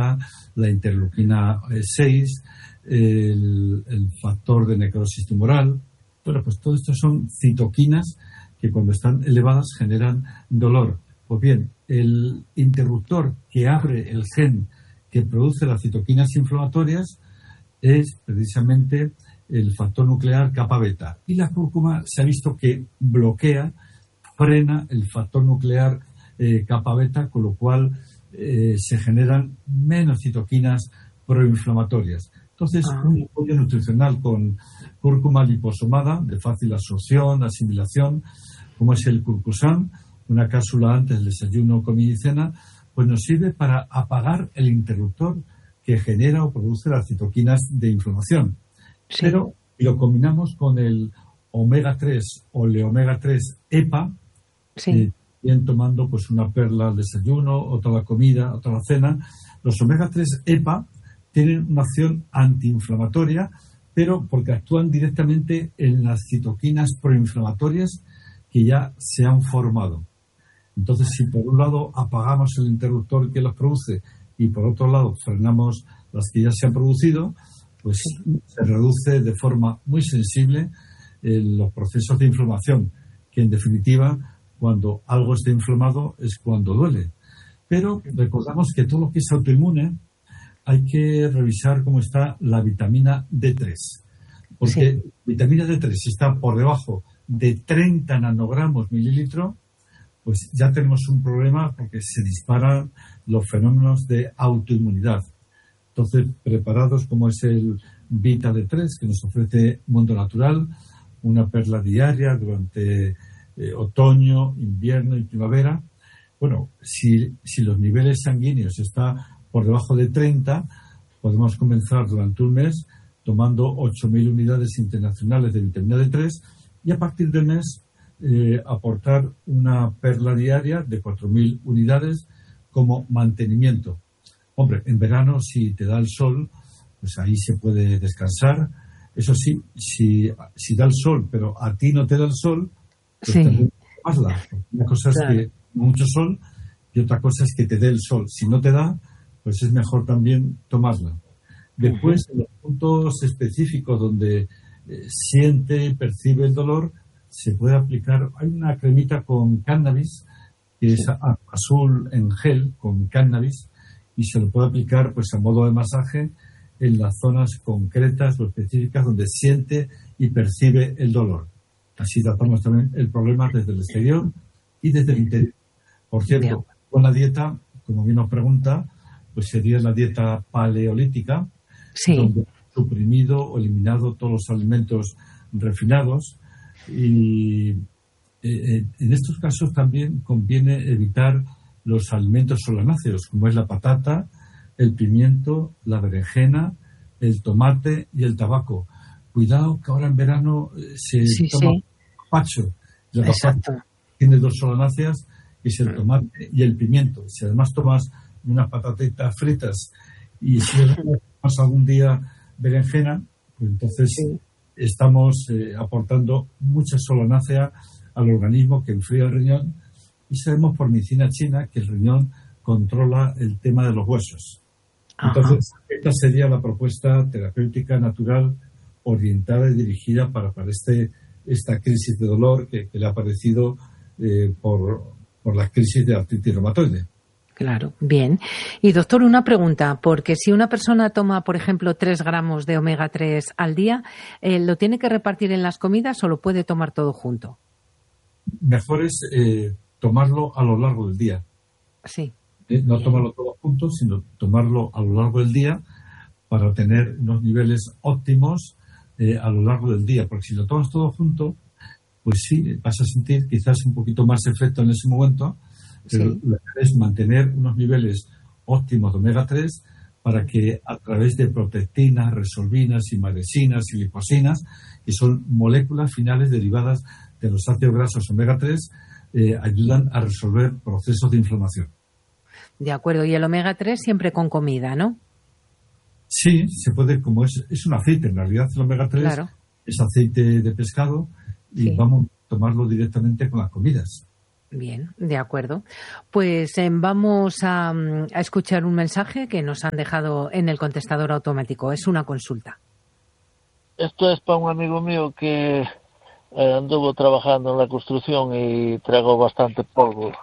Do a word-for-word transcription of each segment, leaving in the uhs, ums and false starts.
beta, la interleuquina seis, el, el factor de necrosis tumoral. Bueno, pues todo esto son citoquinas que cuando están elevadas generan dolor. Pues bien, el interruptor que abre el gen que produce las citoquinas inflamatorias es precisamente el factor nuclear kappa beta. Y la cúrcuma se ha visto que bloquea, frena el factor nuclear eh, kappa beta, con lo cual eh, se generan menos citoquinas proinflamatorias. Entonces, ah. un apoyo nutricional con cúrcuma liposomada, de fácil absorción, asimilación, como es el curcusan, una cápsula antes del desayuno, comida y cena, pues nos sirve para apagar el interruptor que genera o produce las citoquinas de inflamación. Sí. Pero lo combinamos con el omega tres o el omega tres EPA, sí. eh, bien tomando pues una perla al desayuno, otra a la comida, otra a la cena. Los omega tres EPA tienen una acción antiinflamatoria, pero porque actúan directamente en las citoquinas proinflamatorias que ya se han formado. Entonces, si por un lado apagamos el interruptor que las produce y por otro lado frenamos las que ya se han producido, pues se reduce de forma muy sensible eh, los procesos de inflamación, que en definitiva, cuando algo está inflamado es cuando duele. Pero recordamos que todo lo que es autoinmune hay que revisar cómo está la vitamina D tres, porque sí. vitamina D tres, si está por debajo de treinta nanogramos mililitro, pues ya tenemos un problema porque se disparan los fenómenos de autoinmunidad. Entonces, preparados como es el Vita D tres, que nos ofrece Mundo Natural, una perla diaria durante eh, otoño, invierno y primavera. Bueno, si, si los niveles sanguíneos están por debajo de treinta, podemos comenzar durante un mes tomando ocho mil unidades internacionales de vitamina D tres y a partir del mes Eh, aportar una perla diaria de cuatro mil unidades como mantenimiento. Hombre, en verano, si te da el sol, pues ahí se puede descansar. Eso sí, si, si da el sol, pero a ti no te da el sol, pues sí. también tomarla. Una cosa es claro. que mucho sol y otra cosa es que te dé el sol. Si no te da, pues es mejor también tomarla. Después, uh-huh. en los puntos específicos donde eh, siente y percibe el dolor, se puede aplicar, hay una cremita con cannabis, que sí. es azul en gel con cannabis, y se lo puede aplicar pues a modo de masaje en las zonas concretas o específicas donde siente y percibe el dolor. Así tratamos también el problema desde el exterior y desde el interior. Por cierto, bien. con la dieta, como bien nos pregunta, pues sería la dieta paleolítica, sí. donde ha suprimido o eliminado todos los alimentos refinados. Y eh, en estos casos también conviene evitar los alimentos solanáceos, como es la patata, el pimiento, la berenjena, el tomate y el tabaco. Cuidado que ahora en verano se sí, toma sí. pacho. La patata tiene dos solanáceas, que es el tomate y el pimiento. Si además tomas unas patatitas fritas y si tomas algún día berenjena, pues entonces... Sí. estamos eh, aportando mucha solanácea al organismo que enfría el riñón y sabemos por medicina china que el riñón controla el tema de los huesos. Ajá. Entonces, esta sería la propuesta terapéutica natural orientada y dirigida para, para este, esta crisis de dolor que, que le ha aparecido eh, por, por la crisis de artritis reumatoide. Claro, bien. Y doctor, una pregunta, porque si una persona toma, por ejemplo, tres gramos de omega tres al día, eh, ¿lo tiene que repartir en las comidas o lo puede tomar todo junto? Mejor es eh, tomarlo a lo largo del día. Sí. Eh, no tomarlo todo junto, sino tomarlo a lo largo del día para tener unos niveles óptimos eh, a lo largo del día. Porque si lo tomas todo junto, pues sí, vas a sentir quizás un poquito más efecto en ese momento, pero sí. lo que es mantener unos niveles óptimos de omega tres para que a través de protectinas, resolvinas, imadesinas y liposinas, que son moléculas finales derivadas de los ácidos grasos omega tres, eh, ayudan a resolver procesos de inflamación. De acuerdo, y el omega tres siempre con comida, ¿no? Sí, se puede, como es, es un aceite, en realidad el omega tres claro. es aceite de pescado y sí. vamos a tomarlo directamente con las comidas. Bien, de acuerdo. Pues eh, vamos a, a escuchar un mensaje que nos han dejado en el contestador automático. Es una consulta. Esto es para un amigo mío que eh, anduvo trabajando en la construcción y tragó bastante polvo.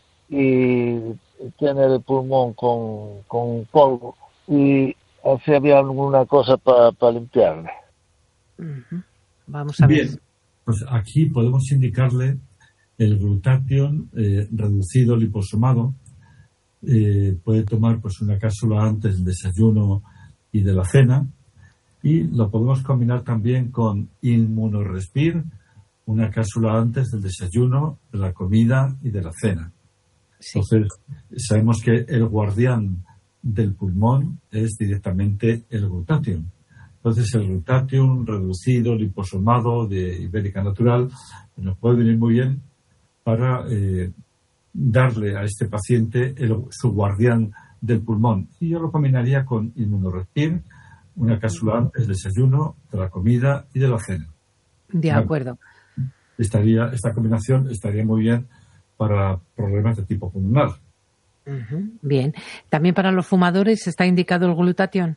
Y tiene el pulmón con, con polvo. Y si había alguna cosa para pa limpiarle. Uh-huh. Vamos a ver. Bien, pues aquí podemos indicarle el glutatión eh, reducido liposomado. Eh, puede tomar pues una cápsula antes del desayuno y de la cena, y lo podemos combinar también con Inmunorespir, una cápsula antes del desayuno, de la comida y de la cena. Sí. Entonces sabemos que el guardián del pulmón es directamente el glutatión. Entonces el glutatión reducido liposomado de Ibérica Natural nos puede venir muy bien para eh, darle a este paciente el, su guardián del pulmón. Y yo lo combinaría con Inmunorespir, una cápsula antes del desayuno, de la comida y de la cena. De acuerdo. Estaría, esta combinación estaría muy bien para problemas de tipo pulmonar. Uh-huh. Bien. ¿También para los fumadores está indicado el glutatión?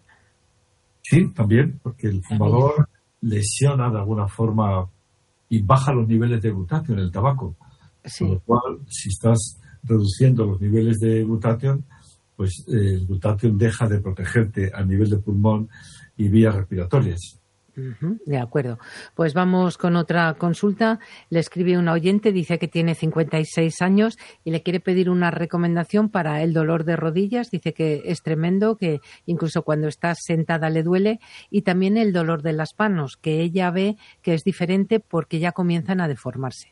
Sí, también, porque el fumador ¿También? lesiona de alguna forma y baja los niveles de glutatión en el tabaco. Sí. Con lo cual, si estás reduciendo los niveles de glutatión, pues eh, el glutatión deja de protegerte a nivel de pulmón y vías respiratorias. Uh-huh, de acuerdo. Pues vamos con otra consulta. Le escribe una oyente, dice que tiene cincuenta y seis años y le quiere pedir una recomendación para el dolor de rodillas. Dice que es tremendo, que incluso cuando está sentada le duele, y también el dolor de las manos, que ella ve que es diferente porque ya comienzan a deformarse.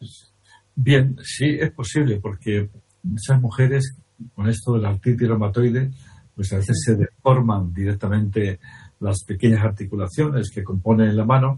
Bien, sí, es posible, porque esas mujeres con esto de la artritis reumatoide, pues a veces se deforman directamente las pequeñas articulaciones que componen la mano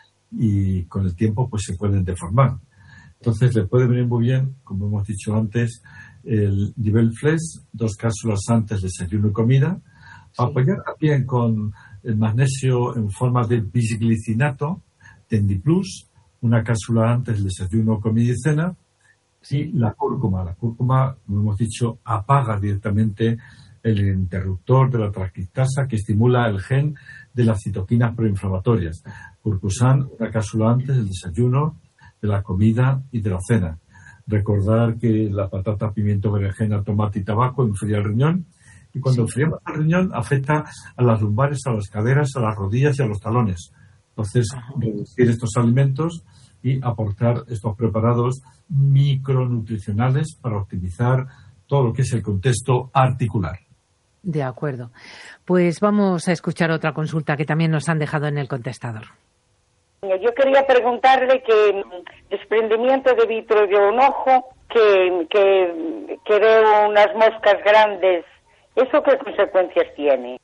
y con el tiempo pues se pueden deformar. Entonces le puede venir muy bien, como hemos dicho antes, el Nivelflex, dos cápsulas antes de desayuno y comida, sí. Apoyar también con el magnesio en forma de bisglicinato, Tendiplus, una cápsula antes del desayuno, comida y cena, sí. Y la cúrcuma. La cúrcuma, como hemos dicho, apaga directamente el interruptor de la transcriptasa que estimula el gen de las citoquinas proinflamatorias. Curcusan, una cápsula antes del desayuno, de la comida y de la cena. Recordar que la patata, pimiento, berenjena, tomate y tabaco enfría el riñón, y cuando sí. enfriamos el riñón afecta a las lumbares, a las caderas, a las rodillas y a los talones. Entonces, reducir estos alimentos y aportar estos preparados micronutricionales para optimizar todo lo que es el contexto articular. De acuerdo. Pues vamos a escuchar otra consulta que también nos han dejado en el contestador. Yo quería preguntarle que desprendimiento de vitro de un ojo, que, que, que veo unas moscas grandes, ¿eso qué consecuencias tiene?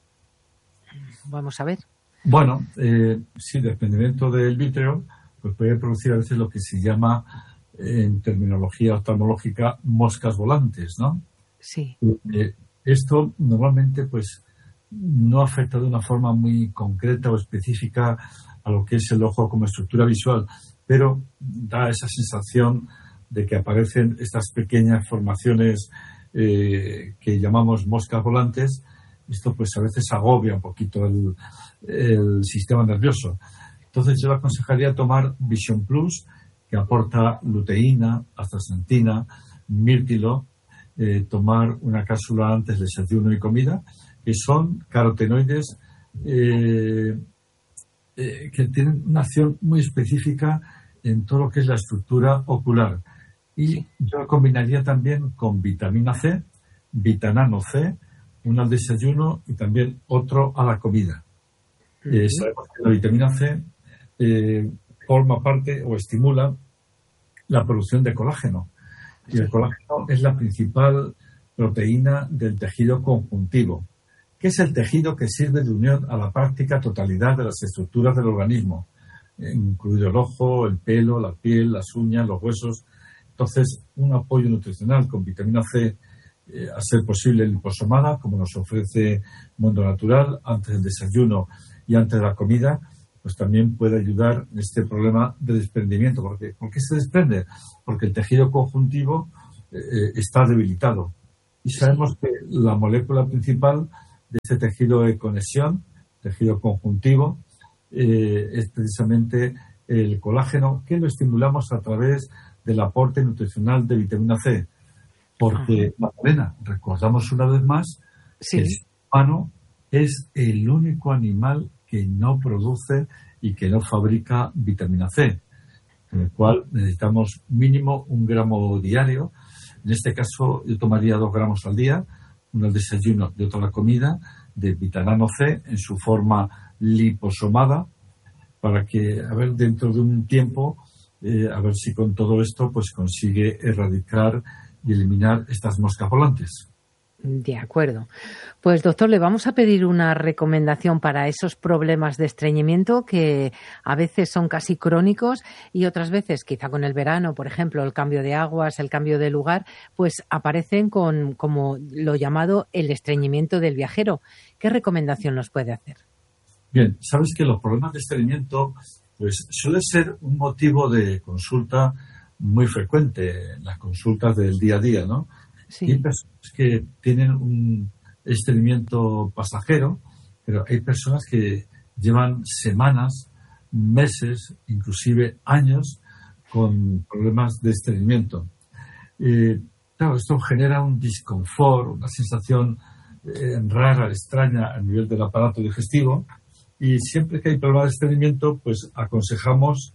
Vamos a ver. Bueno, eh, sí, desprendimiento del vítreo pues puede producir a veces lo que se llama, eh, en terminología oftalmológica, moscas volantes, ¿no? Sí. Eh, Esto normalmente pues no afecta de una forma muy concreta o específica a lo que es el ojo como estructura visual, pero da esa sensación de que aparecen estas pequeñas formaciones eh, que llamamos moscas volantes. Esto pues a veces agobia un poquito el, el sistema nervioso. Entonces yo le aconsejaría tomar Vision Plus, que aporta luteína, astaxantina, mirtilo, Eh, tomar una cápsula antes del desayuno y comida, que son carotenoides eh, eh, que tienen una acción muy específica en todo lo que es la estructura ocular. Y yo combinaría también con vitamina C, vitanano C, uno al desayuno y también otro a la comida. Uh-huh. Eh, sabemos que la vitamina C eh, forma parte o estimula la producción de colágeno. Y el colágeno es la principal proteína del tejido conjuntivo, que es el tejido que sirve de unión a la práctica totalidad de las estructuras del organismo, incluido el ojo, el pelo, la piel, las uñas, los huesos. Entonces, un apoyo nutricional con vitamina C, eh, a ser posible liposomada, como nos ofrece Mundo Natural, antes del desayuno y antes de la comida, pues también puede ayudar en este problema de desprendimiento. Porque, ¿por qué se desprende? Porque el tejido conjuntivo eh, está debilitado. Y sabemos que la molécula principal de este tejido de conexión, tejido conjuntivo, eh, es precisamente el colágeno, que lo estimulamos a través del aporte nutricional de vitamina C. Porque, Magdalena, recordamos una vez más, sí, que el ser humano es el único animal que no produce y que no fabrica vitamina C, con el cual necesitamos mínimo un gramo diario. En este caso, yo tomaría dos gramos al día, uno al desayuno y otro a la comida, de vitamina C en su forma liposomada, para que, a ver, dentro de un tiempo, eh, a ver si con todo esto pues consigue erradicar y eliminar estas moscas volantes. De acuerdo. Pues, doctor, le vamos a pedir una recomendación para esos problemas de estreñimiento que a veces son casi crónicos y otras veces, quizá con el verano, por ejemplo, el cambio de aguas, el cambio de lugar, pues aparecen con, como lo llamado, el estreñimiento del viajero. ¿Qué recomendación nos puede hacer? Bien, sabes que los problemas de estreñimiento pues suele ser un motivo de consulta muy frecuente en las consultas del día a día, ¿no? Sí. Hay personas que tienen un estreñimiento pasajero, pero hay personas que llevan semanas, meses, inclusive años con problemas de estreñimiento. Eh, claro, esto genera un disconfort, una sensación eh, rara, extraña a nivel del aparato digestivo, y siempre que hay problemas de estreñimiento, pues aconsejamos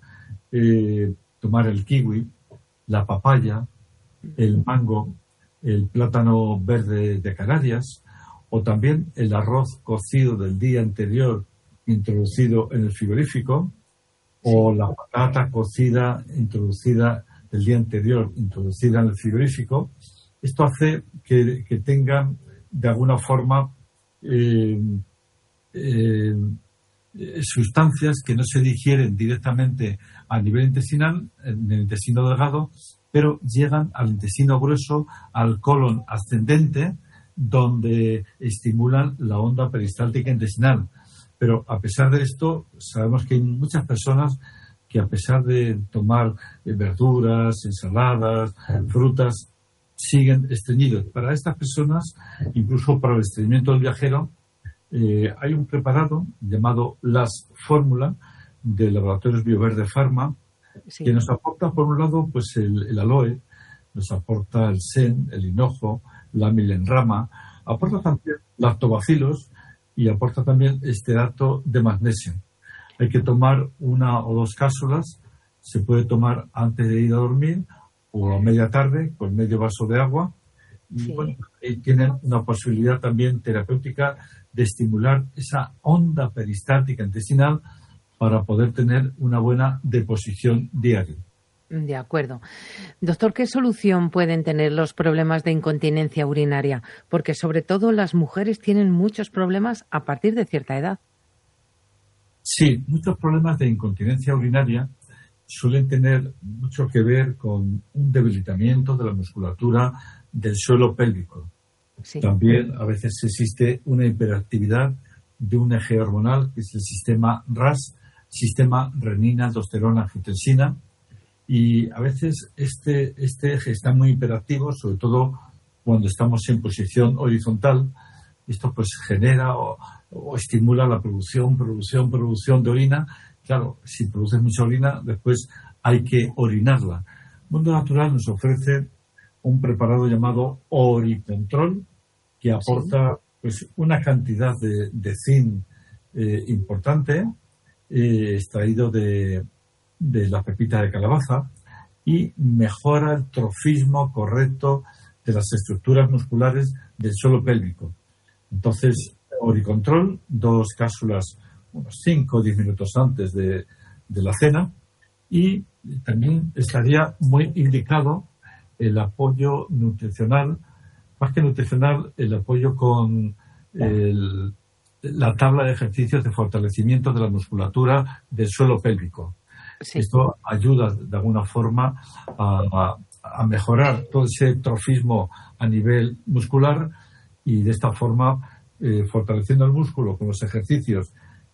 eh, tomar el kiwi, la papaya, el mango, el plátano verde de Canarias, o también el arroz cocido del día anterior introducido en el frigorífico, o la patata cocida introducida del día anterior introducida en el frigorífico. Esto hace que, que tengan de alguna forma eh, eh, sustancias que no se digieren directamente a nivel intestinal, en el intestino delgado, pero llegan al intestino grueso, al colon ascendente, donde estimulan la onda peristáltica intestinal. Pero a pesar de esto, sabemos que hay muchas personas que, a pesar de tomar verduras, ensaladas, frutas, siguen estreñidos. Para estas personas, incluso para el estreñimiento del viajero, eh, hay un preparado llamado Las Fórmula de Laboratorios Bioverde Pharma, sí, que nos aporta, por un lado, pues el, el aloe, nos aporta el sen, el hinojo, la milenrama, aporta también lactobacilos y aporta también estearato de magnesio. Hay que tomar una o dos cápsulas, se puede tomar antes de ir a dormir o a media tarde con medio vaso de agua. Y sí, bueno, y tienen una posibilidad también terapéutica de estimular esa onda peristáltica intestinal para poder tener una buena deposición diaria. De acuerdo. Doctor, ¿qué solución pueden tener los problemas de incontinencia urinaria? Porque sobre todo las mujeres tienen muchos problemas a partir de cierta edad. Sí, muchos problemas de incontinencia urinaria suelen tener mucho que ver con un debilitamiento de la musculatura del suelo pélvico. Sí. También a veces existe una hiperactividad de un eje hormonal, que es el sistema R A S, sistema renina, aldosterona, angiotensina, y a veces este, este eje está muy hiperactivo, sobre todo cuando estamos en posición horizontal. Esto pues genera o, o estimula la producción, producción, producción de orina. Claro, si produces mucha orina, después hay que orinarla. Mundo Natural nos ofrece un preparado llamado Oricontrol, que aporta pues una cantidad de, de zinc eh, importante, eh, extraído de, de la pepita de calabaza, y mejora el trofismo correcto de las estructuras musculares del suelo pélvico. Entonces, Oricontrol, dos cápsulas, unos cinco o diez minutos antes de, de la cena, y también estaría muy indicado el apoyo nutricional, más que nutricional, el apoyo con el, la tabla de ejercicios de fortalecimiento de la musculatura del suelo pélvico. Sí. Esto ayuda de alguna forma a, a mejorar todo ese trofismo a nivel muscular, y de esta forma, eh, fortaleciendo el músculo con los ejercicios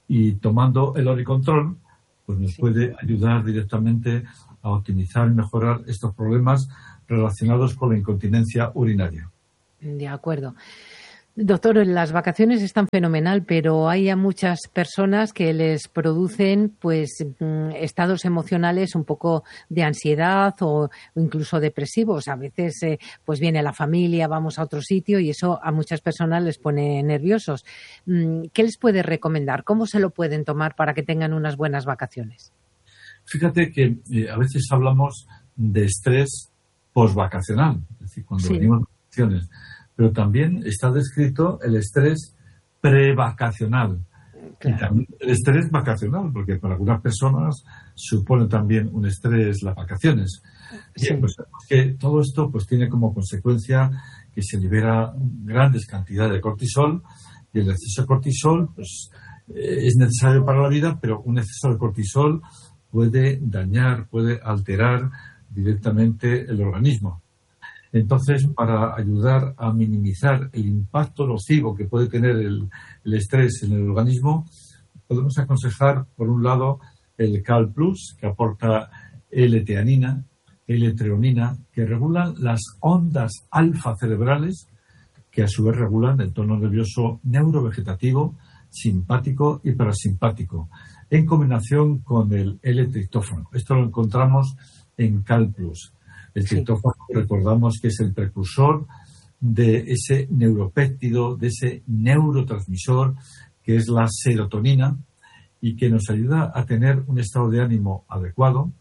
Y tomando el Oricontrol, pues nos Sí. puede ayudar directamente a optimizar y mejorar estos problemas relacionados con la incontinencia urinaria. De acuerdo. Doctor, las vacaciones están fenomenal, pero hay a muchas personas que les producen pues mm, estados emocionales un poco de ansiedad o incluso depresivos. A veces eh, pues viene la familia, vamos a otro sitio y eso a muchas personas les pone nerviosos. Mm, ¿Qué les puede recomendar? ¿Cómo se lo pueden tomar para que tengan unas buenas vacaciones? Fíjate que eh, a veces hablamos de estrés posvacacional, es decir, cuando Sí. venimos de vacaciones, pero también está descrito el estrés prevacacional Claro. y también el estrés vacacional, porque para algunas personas supone también un estrés las vacaciones. Bien, Sí. pues sabemos que todo esto pues tiene como consecuencia que se libera grandes cantidades de cortisol y el exceso de cortisol pues eh, es necesario para la vida, pero un exceso de cortisol puede dañar, puede alterar directamente el organismo. Entonces, para ayudar a minimizar el impacto nocivo que puede tener el, el estrés en el organismo, podemos aconsejar, por un lado, el Cal Plus, que aporta L-teanina, L-treonina, que regulan las ondas alfa cerebrales, que a su vez regulan el tono nervioso neurovegetativo, simpático y parasimpático, en combinación con el L-triptófano. Esto lo encontramos en Cal Plus. El Sí. triptófano, recordamos que es el precursor de ese neuropéptido, de ese neurotransmisor que es la serotonina y que nos ayuda a tener un estado de ánimo adecuado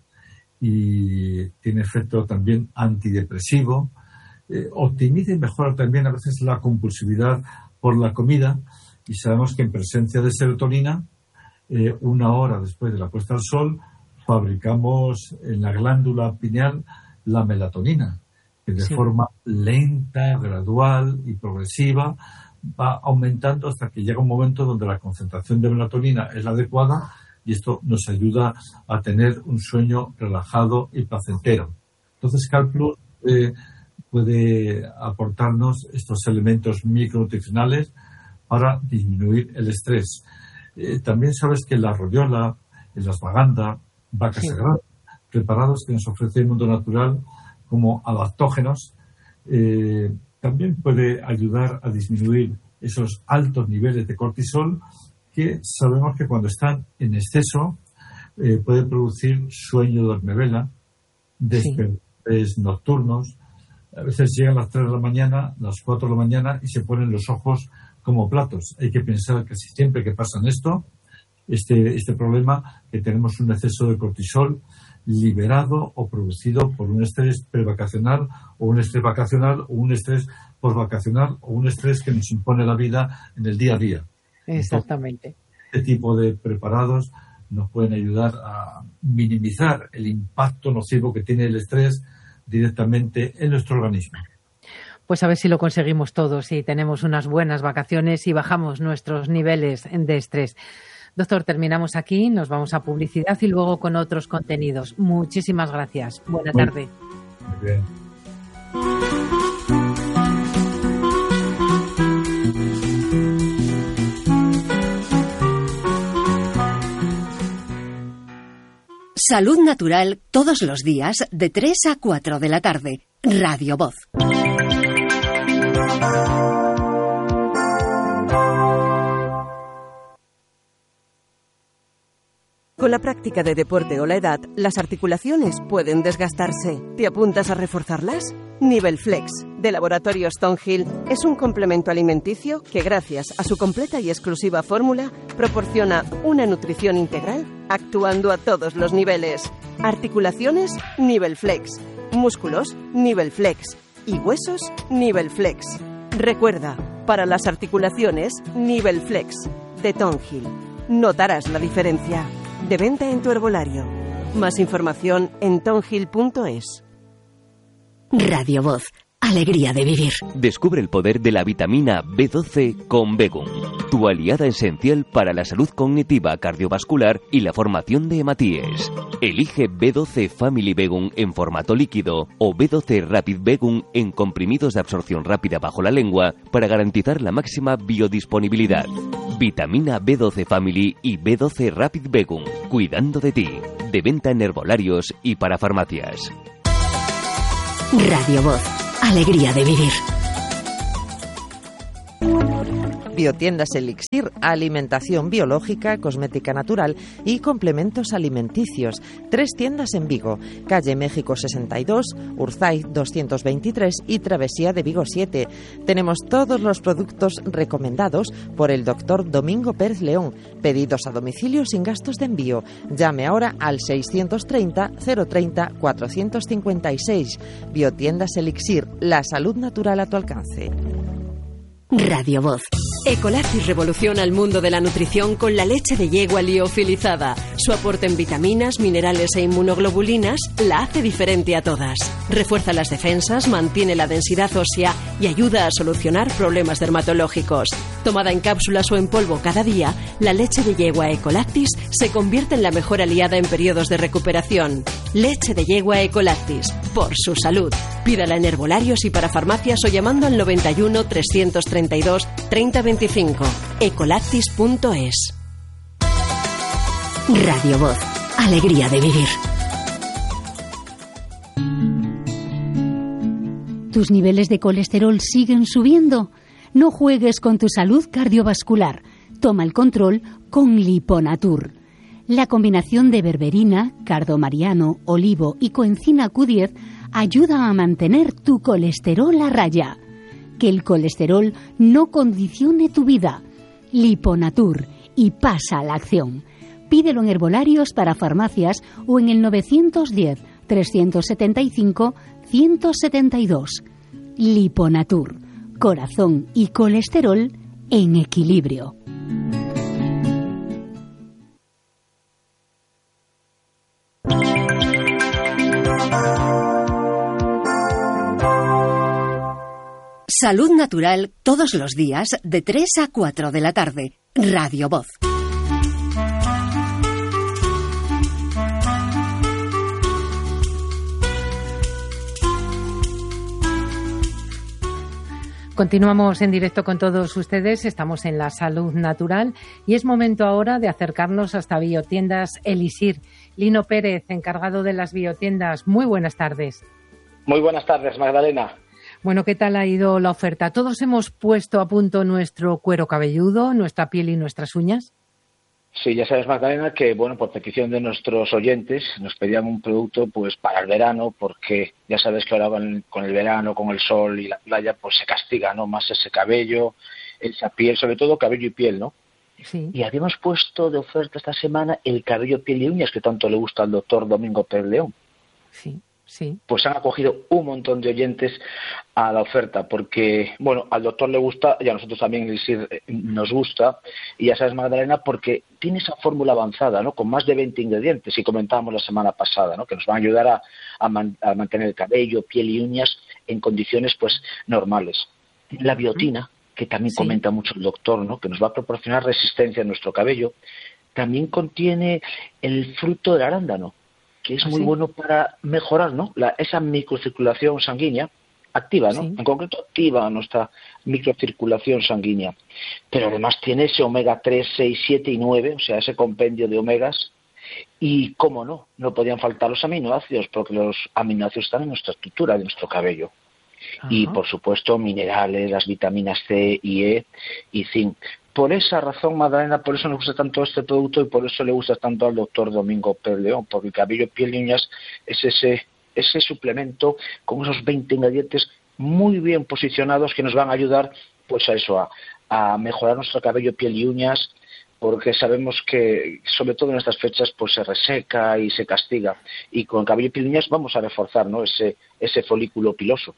y tiene efecto también antidepresivo, eh, optimiza y mejora también a veces la compulsividad por la comida y sabemos que en presencia de serotonina, eh, una hora después de la puesta al sol, fabricamos en la glándula pineal la melatonina, que de Sí. forma lenta, gradual y progresiva va aumentando hasta que llega un momento donde la concentración de melatonina es la adecuada y esto nos ayuda a tener un sueño relajado y placentero. Entonces, Cal Plus eh, puede aportarnos estos elementos micronutricionales para disminuir el estrés. Eh, también sabes que la rodiola, la ashwagandha, vaca Sí. sagrada, preparados que nos ofrece el mundo natural como adaptógenos, eh, también puede ayudar a disminuir esos altos niveles de cortisol que sabemos que cuando están en exceso eh, puede producir sueño dormivela, despertares nocturnos. A veces llegan las tres de la mañana, las cuatro de la mañana y se ponen los ojos como platos. Hay que pensar que si siempre que pasan esto, este, este problema, que tenemos un exceso de cortisol liberado o producido por un estrés prevacacional o un estrés vacacional o un estrés posvacacional o un estrés que nos impone la vida en el día a día. Exactamente. Este tipo de preparados nos pueden ayudar a minimizar el impacto nocivo que tiene el estrés directamente en nuestro organismo. Pues a ver si lo conseguimos todos y tenemos unas buenas vacaciones y bajamos nuestros niveles de estrés. Doctor, terminamos aquí, nos vamos a publicidad y luego con otros contenidos. Muchísimas gracias. Buena Muy- tarde. Muy bien. Salud Natural todos los días de tres a cuatro de la tarde. Radio Voz. Con la práctica de deporte o la edad, las articulaciones pueden desgastarse. ¿Te apuntas a reforzarlas? Nivel Flex, de Laboratorio Stonehill, es un complemento alimenticio que, gracias a su completa y exclusiva fórmula, proporciona una nutrición integral actuando a todos los niveles. Articulaciones, Nivel Flex. Músculos, Nivel Flex. Y huesos, Nivel Flex. Recuerda, para las articulaciones, Nivel Flex, de Stonehill. Notarás la diferencia. De venta en tu herbolario. Más información en tonhill punto es. Radio Voz. Alegría de vivir. Descubre el poder de la vitamina B doce con Begum, tu aliada esencial para la salud cognitiva, cardiovascular y la formación de hematíes. Elige B doce Family Begum en formato líquido o B doce Rapid Begum en comprimidos de absorción rápida bajo la lengua para garantizar la máxima biodisponibilidad. Vitamina B doce Family y B doce Rapid Begum. Cuidando de ti. De venta en herbolarios y para farmacias. Radio Voz. Alegría de vivir. Biotiendas Elixir, alimentación biológica, cosmética natural y complementos alimenticios. Tres tiendas en Vigo, calle México sesenta y dos, Urzay doscientos veintitrés y Travesía de Vigo siete. Tenemos todos los productos recomendados por el doctor Domingo Pérez León. Pedidos a domicilio sin gastos de envío. Llame ahora al seiscientos treinta, cero treinta, cuatrocientos cincuenta y seis. Biotiendas Elixir, la salud natural a tu alcance. Radio Voz. Ecolactis revoluciona el mundo de la nutrición con la leche de yegua liofilizada. Su aporte en vitaminas, minerales e inmunoglobulinas la hace diferente a todas. Refuerza las defensas, mantiene la densidad ósea y ayuda a solucionar problemas dermatológicos. Tomada en cápsulas o en polvo cada día, la leche de yegua Ecolactis se convierte en la mejor aliada en periodos de recuperación. Leche de yegua Ecolactis, por su salud. Pídala en herbolarios y para farmacias o llamando al noventa y uno, trescientos treinta y dos, treinta veinticinco. ecolactis punto es. Radio Voz. Alegría de vivir. ¿Tus niveles de colesterol siguen subiendo? No juegues con tu salud cardiovascular. Toma el control con Liponatur. La combinación de berberina, cardomariano, olivo y coenzima Q diez ayuda a mantener tu colesterol a raya. Que el colesterol no condicione tu vida. Liponatur, y pasa a la acción. Pídelo en herbolarios para farmacias o en el novecientos diez, trescientos setenta y cinco, ciento setenta y dos. Liponatur, corazón y colesterol en equilibrio. Salud natural todos los días de tres a cuatro de la tarde. Radio Voz. Continuamos en directo con todos ustedes, estamos en la salud natural y es momento ahora de acercarnos hasta Biotiendas Elixir. Lino Pérez, encargado de las biotiendas, muy buenas tardes. Muy buenas tardes, Magdalena. Bueno, ¿qué tal ha ido la oferta? ¿Todos hemos puesto a punto nuestro cuero cabelludo, nuestra piel y nuestras uñas? Sí, ya sabes, Magdalena, que bueno, por petición de nuestros oyentes nos pedían un producto pues para el verano, porque ya sabes que ahora con el verano, con el sol y la playa, pues se castiga, ¿no? Más ese cabello, esa piel, sobre todo cabello y piel, ¿no? Sí. Y habíamos puesto de oferta esta semana el cabello, piel y uñas que tanto le gusta al doctor Domingo Pérez León. Sí. Sí. Pues han acogido un montón de oyentes a la oferta, porque, bueno, al doctor le gusta y a nosotros también nos gusta, y ya sabes, Magdalena, porque tiene esa fórmula avanzada, ¿no? Con más de veinte ingredientes, y comentábamos la semana pasada, ¿no? Que nos van a ayudar a, a, man, a mantener el cabello, piel y uñas en condiciones, pues, normales. La biotina, que también sí. comenta mucho el doctor, ¿no? Que nos va a proporcionar resistencia a nuestro cabello. También contiene el fruto del arándano, que es muy ¿Sí? bueno para mejorar, ¿no? La, esa microcirculación sanguínea, activa, ¿no? Sí. En concreto, activa nuestra microcirculación sanguínea. Pero además tiene ese omega tres, seis, siete y nueve, o sea, ese compendio de omegas. Y, cómo no, no podían faltar los aminoácidos, porque los aminoácidos están en nuestra estructura de nuestro cabello. Ajá. Y, por supuesto, minerales, las vitaminas C y E y zinc. Por esa razón, Magdalena, por eso nos gusta tanto este producto y por eso le gusta tanto al doctor Domingo Pérez León, porque el cabello, piel y uñas es ese, ese suplemento con esos veinte ingredientes muy bien posicionados que nos van a ayudar pues a eso, a, a mejorar nuestro cabello, piel y uñas, porque sabemos que, sobre todo en estas fechas, pues se reseca y se castiga. Y con el cabello, piel y uñas vamos a reforzar, ¿no? ese, ese folículo piloso.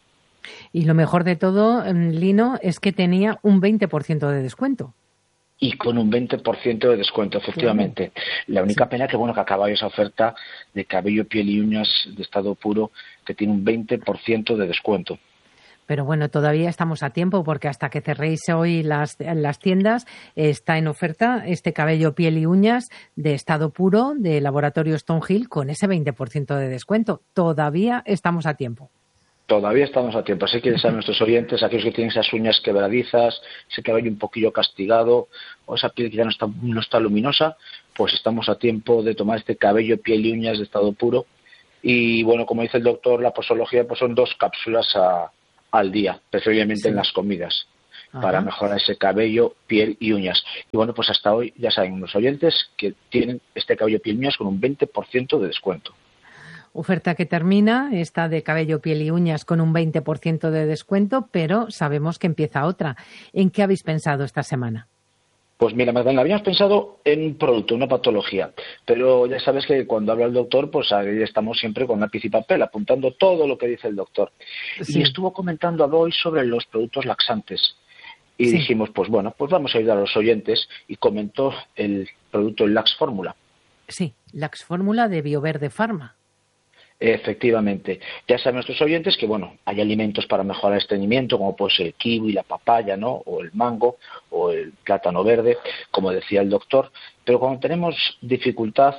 Y lo mejor de todo, Lino, es que tenía un veinte por ciento de descuento. Y con un veinte por ciento de descuento, efectivamente. Sí. La única sí. pena que, bueno, que acaba esa oferta de cabello, piel y uñas de estado puro, que tiene un veinte por ciento de descuento. Pero bueno, todavía estamos a tiempo, porque hasta que cerréis hoy las, las tiendas, está en oferta este cabello, piel y uñas de estado puro de Laboratorio Stonehill con ese veinte por ciento de descuento. Todavía estamos a tiempo. Todavía estamos a tiempo, así que ya saben nuestros oyentes, aquellos que tienen esas uñas quebradizas, ese cabello un poquillo castigado, o esa piel que ya no está, no está luminosa, pues estamos a tiempo de tomar este cabello, piel y uñas de estado puro. Y bueno, como dice el doctor, la posología pues son dos cápsulas a, al día, preferiblemente sí. en las comidas, Ajá. para mejorar ese cabello, piel y uñas. Y bueno, pues hasta hoy ya saben los oyentes que tienen este cabello, piel y uñas con un veinte por ciento de descuento. Oferta que termina, esta de cabello, piel y uñas con un veinte por ciento de descuento, pero sabemos que empieza otra. ¿En qué habéis pensado esta semana? Pues mira, Magdalena, habíamos pensado en un producto, una patología, pero ya sabes que cuando habla el doctor, pues ahí estamos siempre con lápiz y papel, apuntando todo lo que dice el doctor. Sí. Y estuvo comentando hoy sobre los productos laxantes. Y sí. dijimos, pues bueno, pues vamos a ayudar a los oyentes, y comentó el producto el Lax Fórmula. Sí, Lax Fórmula de Bioverde Pharma. Efectivamente. Ya saben nuestros oyentes que, bueno, hay alimentos para mejorar el estreñimiento, como puede ser el kiwi, la papaya, ¿no? O el mango, o el plátano verde, como decía el doctor. Pero cuando tenemos dificultad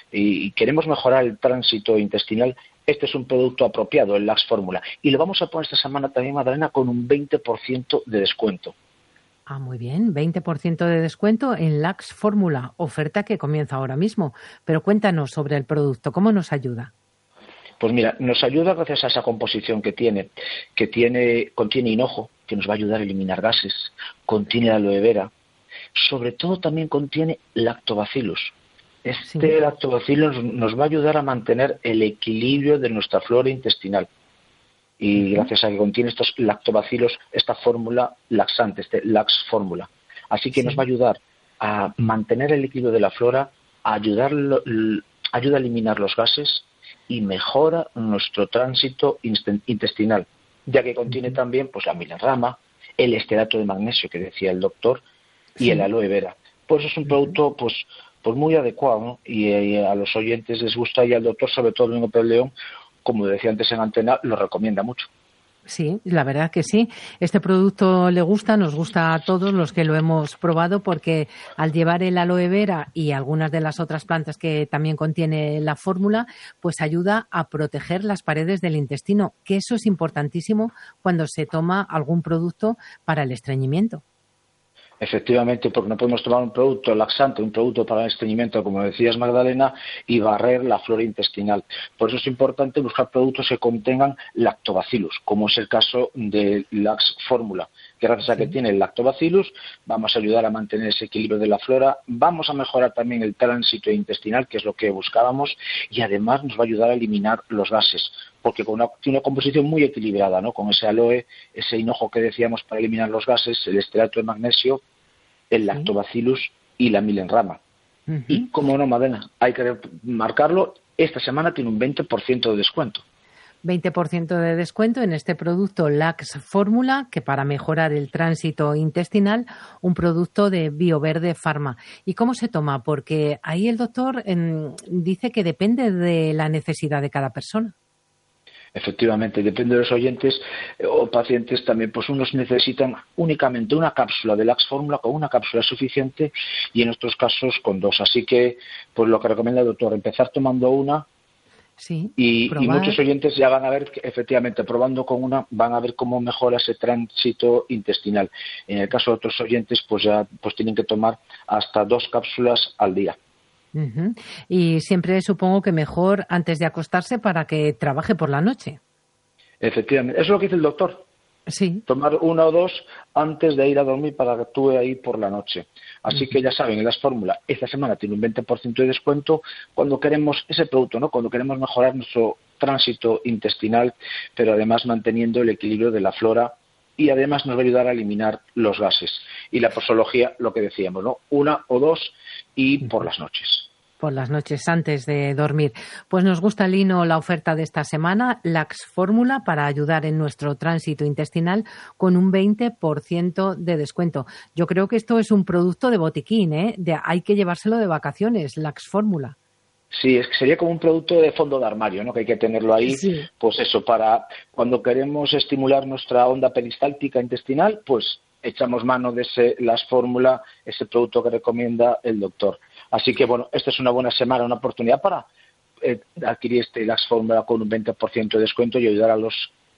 y queremos mejorar el tránsito intestinal, este es un producto apropiado, el Lax Fórmula. Y lo vamos a poner esta semana también, Magdalena, con un veinte por ciento de descuento. Ah, muy bien, veinte por ciento de descuento en Lax Fórmula, oferta que comienza ahora mismo. Pero cuéntanos sobre el producto, ¿cómo nos ayuda? Pues mira, nos ayuda gracias a esa composición que tiene, que tiene, contiene hinojo, que nos va a ayudar a eliminar gases, contiene aloe vera, sobre todo también contiene lactobacillus. Este sí. lactobacillus nos va a ayudar a mantener el equilibrio de nuestra flora intestinal. Y uh-huh. gracias a que contiene estos lactobacillus, esta fórmula laxante, este Lax Fórmula. Así que sí. nos va a ayudar a mantener el equilibrio de la flora, a ayudar, ayuda a eliminar los gases, y mejora nuestro tránsito intestinal, ya que contiene también pues la milerrama, el estearato de magnesio que decía el doctor y sí. el aloe vera. Pues es un producto pues pues muy adecuado, ¿no? y, y a los oyentes les gusta, y al doctor, sobre todo Domingo Pérez León, como decía antes en antena, lo recomienda mucho. Sí, la verdad que sí. Este producto le gusta, nos gusta a todos los que lo hemos probado, porque al llevar el aloe vera y algunas de las otras plantas que también contiene la fórmula, pues ayuda a proteger las paredes del intestino, que eso es importantísimo cuando se toma algún producto para el estreñimiento. Efectivamente, porque no podemos tomar un producto laxante, un producto para el estreñimiento, como decías, Magdalena, y barrer la flora intestinal. Por eso es importante buscar productos que contengan lactobacillus, como es el caso del Lax Fórmula, que gracias a que tiene el lactobacillus vamos a ayudar a mantener ese equilibrio de la flora, vamos a mejorar también el tránsito intestinal, que es lo que buscábamos, y además nos va a ayudar a eliminar los gases, porque con una, tiene una composición muy equilibrada, ¿no? Con ese aloe, ese hinojo que decíamos para eliminar los gases, el estearato de magnesio, el lactobacillus y la milenrama. Uh-huh. Y, como no, Madena, hay que marcarlo, esta semana tiene un veinte por ciento de descuento. veinte por ciento de descuento en este producto Lax Fórmula, que para mejorar el tránsito intestinal, un producto de Bioverde Pharma. ¿Y cómo se toma? Porque ahí el doctor eh, dice que depende de la necesidad de cada persona. Efectivamente, depende de los oyentes o pacientes también, pues unos necesitan únicamente una cápsula de Lax Fórmula, con una cápsula es suficiente, y en otros casos con dos. Así que, pues lo que recomienda el doctor, empezar tomando una, sí, y, y muchos oyentes ya van a ver, que, efectivamente, probando con una, van a ver cómo mejora ese tránsito intestinal. En el caso de otros oyentes, pues ya pues tienen que tomar hasta dos cápsulas al día. Uh-huh. Y siempre supongo que mejor antes de acostarse para que trabaje por la noche. Efectivamente, eso es lo que dice el doctor. Sí. Tomar una o dos antes de ir a dormir para que actúe ahí por la noche. Así uh-huh. que ya saben, en las fórmulas, esta semana tiene un veinte por ciento de descuento cuando queremos ese producto, ¿no? Cuando queremos mejorar nuestro tránsito intestinal, pero además manteniendo el equilibrio de la flora, y además nos va a ayudar a eliminar los gases. Y la posología, lo que decíamos, ¿no? Una o dos, y por las noches. Por las noches antes de dormir. Pues nos gusta, Lino, la oferta de esta semana, Lax Fórmula, para ayudar en nuestro tránsito intestinal con un veinte por ciento de descuento. Yo creo que esto es un producto de botiquín, ¿eh? De, hay que llevárselo de vacaciones, Lax Fórmula. Sí, es que sería como un producto de fondo de armario, ¿no? Que hay que tenerlo ahí, sí. Pues eso, para cuando queremos estimular nuestra onda peristáltica intestinal, pues echamos mano de ese Lax Fórmula, ese producto que recomienda el doctor. Así que, bueno, esta es una buena semana, una oportunidad para eh, adquirir este Lax Fórmula con un veinte por ciento de descuento y ayudar a los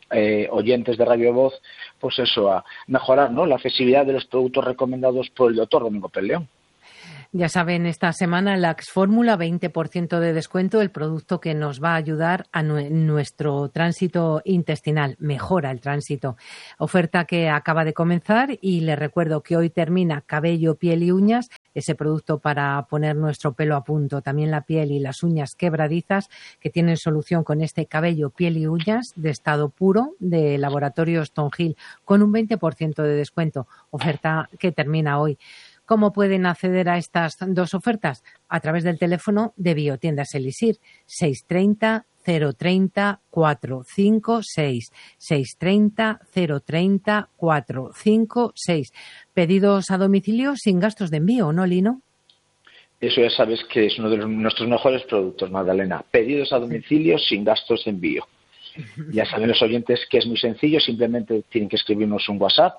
eh, oyentes de Radio Voz, pues eso, a mejorar, ¿no?, la accesibilidad de los productos recomendados por el doctor Domingo Pérez León. Ya saben, esta semana Lax Fórmula, veinte por ciento de descuento, el producto que nos va a ayudar a nu- nuestro tránsito intestinal, mejora el tránsito. Oferta que acaba de comenzar y les recuerdo que hoy termina Cabello, Piel y Uñas, ese producto para poner nuestro pelo a punto, también la piel y las uñas quebradizas que tienen solución con este Cabello, Piel y Uñas de estado puro de Laboratorios Stonehill con un veinte por ciento de descuento, oferta que termina hoy. ¿Cómo pueden acceder a estas dos ofertas? A través del teléfono de Biotiendas Elixir, seis tres cero, cero tres cero, cuatro cinco seis, seis tres cero, cero tres cero, cuatro cinco seis. Pedidos a domicilio sin gastos de envío, ¿no, Lino? Eso ya sabes que es uno de los, nuestros mejores productos, Magdalena. Pedidos a domicilio sin gastos de envío. Ya saben los oyentes que es muy sencillo, simplemente tienen que escribirnos un WhatsApp,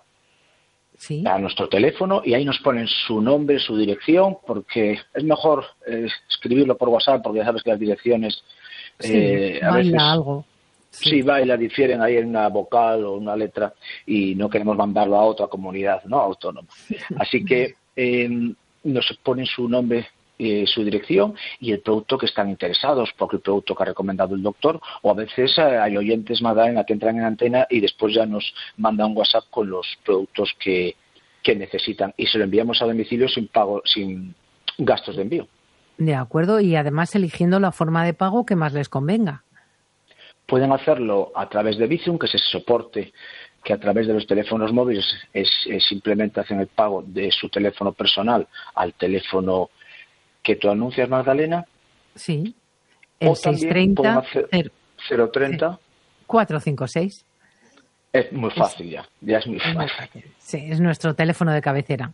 sí, a nuestro teléfono, y ahí nos ponen su nombre, su dirección, porque es mejor eh, escribirlo por WhatsApp, porque ya sabes que las direcciones sí, eh, a veces algo. Sí. sí, baila, difieren ahí en una vocal o una letra y no queremos mandarlo a otra comunidad, ¿no?, autónoma. Así que eh, nos ponen su nombre, eh, su dirección y el producto que están interesados, porque el producto que ha recomendado el doctor, o a veces eh, hay oyentes, Magdalena, que entran en antena y después ya nos mandan un WhatsApp con los productos que, que necesitan y se lo enviamos a domicilio sin pago, sin gastos de envío. De acuerdo, y además eligiendo la forma de pago que más les convenga. Pueden hacerlo a través de Bizum, que es ese soporte que a través de los teléfonos móviles es, es simplemente hacen el pago de su teléfono personal al teléfono que tú anuncias, Magdalena. Sí, el seis treinta, cero treinta, cuatro cinco seis. Es muy fácil es, ya, ya es muy fácil. Sí, es nuestro teléfono de cabecera.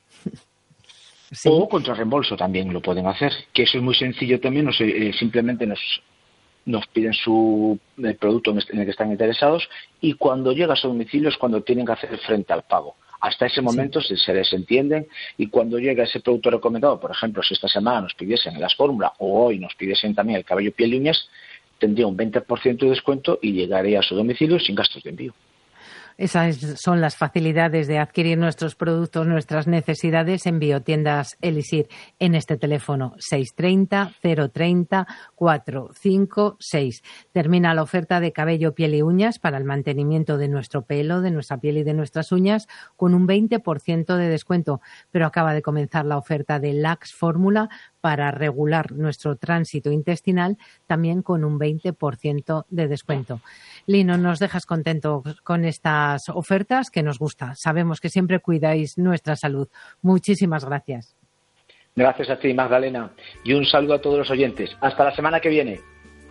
Sí. O contra reembolso también lo pueden hacer, que eso es muy sencillo también, no sé, eh, simplemente nos nos piden su el producto en el que están interesados y cuando llega a su domicilio es cuando tienen que hacer frente al pago. Hasta ese momento sí. se, se les entienden y cuando llega ese producto recomendado, por ejemplo, si esta semana nos pidiesen las fórmulas o hoy nos pidiesen también el cabello, piel y uñas, tendría un veinte por ciento de descuento y llegaría a su domicilio sin gastos de envío. Esas son las facilidades de adquirir nuestros productos, nuestras necesidades en Biotiendas Elixir en este teléfono seis treinta, cero treinta, cuatro cinco seis. Termina la oferta de cabello, piel y uñas para el mantenimiento de nuestro pelo, de nuestra piel y de nuestras uñas con un veinte por ciento de descuento, pero acaba de comenzar la oferta de Lax Fórmula para regular nuestro tránsito intestinal también con un veinte por ciento de descuento. Lino, nos dejas contentos con estas ofertas que nos gusta. Sabemos que siempre cuidáis nuestra salud. Muchísimas gracias. Gracias a ti, Magdalena. Y un saludo a todos los oyentes. Hasta la semana que viene.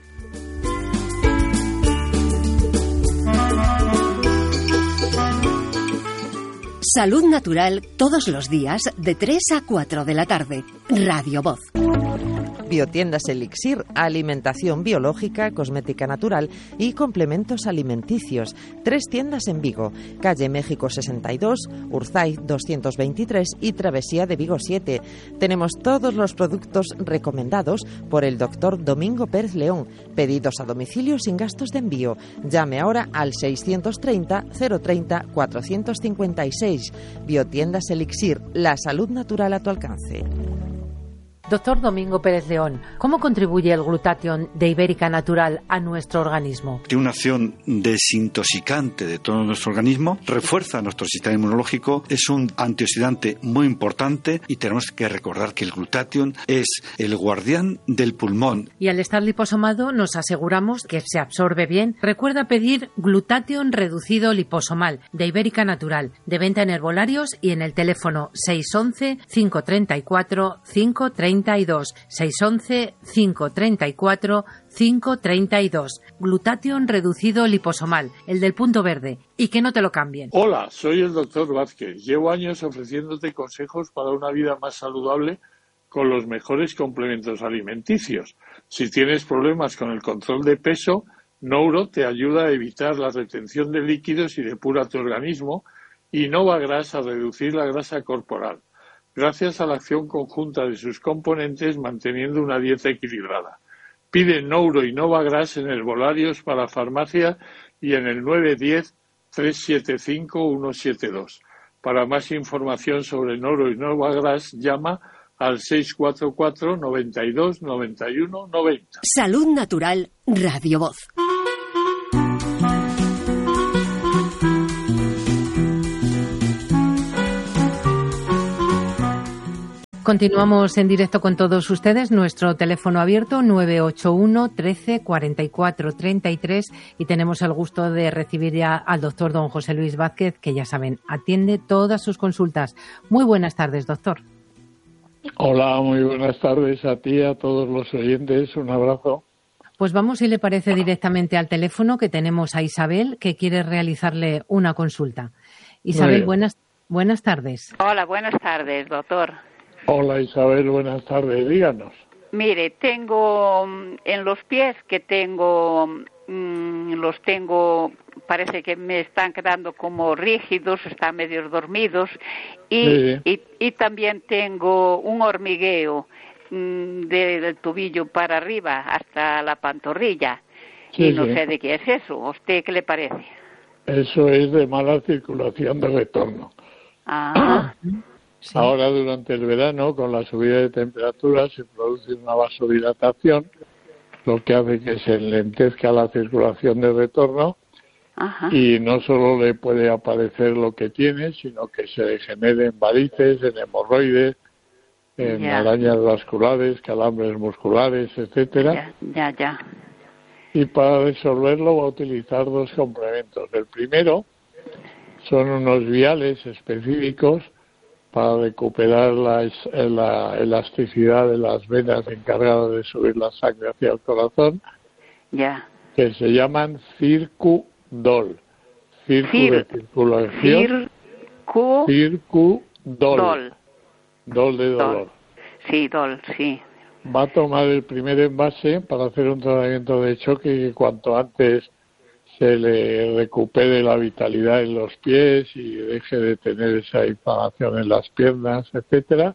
Salud Natural todos los días de tres a cuatro de la tarde. Radio Voz. Biotiendas Elixir, alimentación biológica, cosmética natural y complementos alimenticios. Tres tiendas en Vigo, calle México sesenta y dos, Urzaiz doscientos veintitrés y Travesía de Vigo siete. Tenemos todos los productos recomendados por el doctor Domingo Pérez León. Pedidos a domicilio sin gastos de envío. Llame ahora al seiscientos treinta, cero treinta, cuatrocientos cincuenta y seis. Biotiendas Elixir, la salud natural a tu alcance. Doctor Domingo Pérez León, ¿cómo contribuye el glutatión de Ibérica Natural a nuestro organismo? Tiene una acción desintoxicante de todo nuestro organismo, refuerza nuestro sistema inmunológico, es un antioxidante muy importante y tenemos que recordar que el glutatión es el guardián del pulmón. Y al estar liposomado nos aseguramos que se absorbe bien. Recuerda pedir glutatión reducido liposomal de Ibérica Natural, de venta en herbolarios y en el teléfono seis once, cinco treinta y cuatro, cinco treinta y dos, seis once, cinco treinta y cuatro, cinco treinta y dos. Glutatión reducido liposomal, el del punto verde, y que no te lo cambien. Hola, soy el doctor Vázquez. Llevo años ofreciéndote consejos para una vida más saludable con los mejores complementos alimenticios. Si tienes problemas con el control de peso, Nouro te ayuda a evitar la retención de líquidos y depura tu organismo, y Novagras a reducir la grasa corporal, gracias a la acción conjunta de sus componentes manteniendo una dieta equilibrada. Pide Nouro y Novagras en herbolarios para farmacia y en el nueve uno cero, tres siete cinco, uno siete dos. Para más información sobre Noro y Novagras, llama al seis cuatro cuatro, noventa y dos, noventa y uno, noventa. Salud Natural, Radio Voz. Continuamos en directo con todos ustedes. Nuestro teléfono abierto nueve ocho uno, trece, cuarenta y cuatro, treinta y tres y tenemos el gusto de recibir ya al doctor don José Luis Vázquez, que ya saben, atiende todas sus consultas. Muy buenas tardes, doctor. Hola, muy buenas tardes a ti, a todos los oyentes. Un abrazo. Pues vamos, si le parece, directamente al teléfono, que tenemos a Isabel, que quiere realizarle una consulta. Isabel, buenas, buenas tardes. Hola, buenas tardes, doctor. Hola Isabel, buenas tardes, díganos. Mire, tengo en los pies que tengo, mmm, los tengo, parece que me están quedando como rígidos, están medio dormidos, y, sí. y, y también tengo un hormigueo mmm, de, del tobillo para arriba hasta la pantorrilla, sí, y no sí. sé de qué es eso. ¿A usted qué le parece? Eso es de mala circulación de retorno. Ah. Sí. Ahora, durante el verano, con la subida de temperatura, se produce una vasodilatación, lo que hace que se enlentezca la circulación de retorno. Ajá. Y no solo le puede aparecer lo que tiene, sino que se le generen varices, en hemorroides, en yeah. arañas vasculares, calambres musculares, etcétera. Ya, ya, ya. Y para resolverlo va a utilizar dos complementos. El primero son unos viales específicos para recuperar la, la elasticidad de las venas encargadas de subir la sangre hacia el corazón, yeah. que se llaman Circudol. Circu Cir de circulación. Circu Circudol. Dol. Dol de dolor. Dol. Sí, dol, sí. Va a tomar el primer envase para hacer un tratamiento de choque que cuanto antes se le recupere la vitalidad en los pies y deje de tener esa inflamación en las piernas, etcétera.